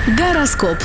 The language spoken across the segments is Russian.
Гороскоп.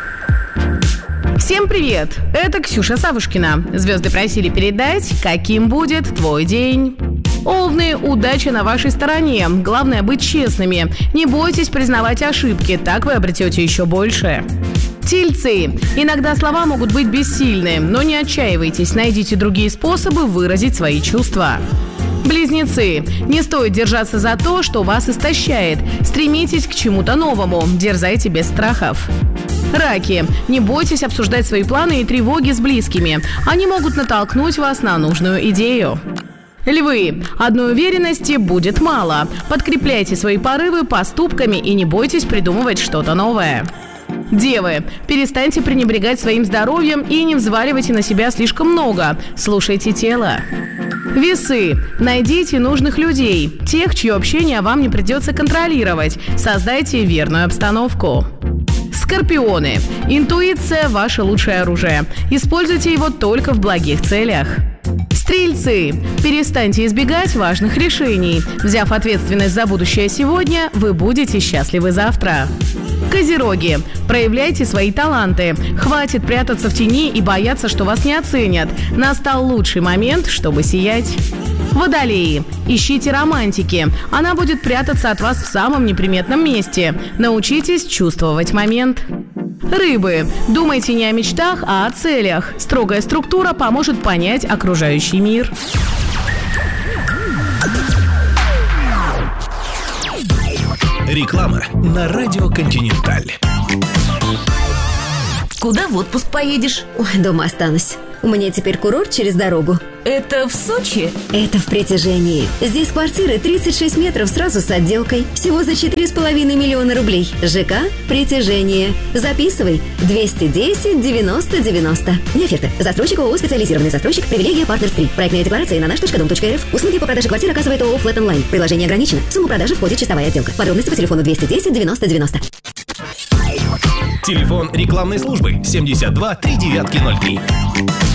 Всем привет! Это Ксюша Савушкина. Звезды просили передать, каким будет твой день. Овны, удача на вашей стороне. Главное быть честными. Не бойтесь признавать ошибки, так вы обретете еще больше. Тельцы. Иногда слова могут быть бессильны, но не отчаивайтесь, найдите другие способы выразить свои чувства. Близнецы. Не стоит держаться за то, что вас истощает. Стремитесь к чему-то новому, дерзайте без страхов. Раки. Не бойтесь обсуждать свои планы и тревоги с близкими. Они могут натолкнуть вас на нужную идею. Львы. Одной уверенности будет мало. Подкрепляйте свои порывы поступками и не бойтесь придумывать что-то новое. Девы. Перестаньте пренебрегать своим здоровьем и не взваливайте на себя слишком много. Слушайте тело. Весы. Найдите нужных людей, тех, чье общение вам не придется контролировать. Создайте верную обстановку. Скорпионы. Интуиция – ваше лучшее оружие. Используйте его только в благих целях. Стрельцы. Перестаньте избегать важных решений. Взяв ответственность за будущее сегодня, вы будете счастливы завтра. Козероги. Проявляйте свои таланты. Хватит прятаться в тени и бояться, что вас не оценят. Настал лучший момент, чтобы сиять. Водолеи. Ищите романтики. Она будет прятаться от вас в самом неприметном месте. Научитесь чувствовать момент. Рыбы. Думайте не о мечтах, а о целях. Строгая структура поможет понять окружающий мир. Реклама на радио «Континенталь». Куда в отпуск поедешь? Ой, дома останусь. У меня теперь курорт через дорогу. Это в Сочи? Это в Притяжении. Здесь квартиры 36 метров сразу с отделкой. Всего за 4,5 миллиона рублей. ЖК «Притяжение». Записывай. 210 90 90. Не оферта. Застройщик ООО «Специализированный застройщик». Привилегия «Партнерс 3». Проектная декларация на наш.дом.рф. Услуги по продаже квартир оказывает ООО «Флэт Онлайн». Приложение ограничено. Сумма продажи входит чистовая отделка. Подробности по телефону 210 90 90. Телефон рекламной службы 72 3903.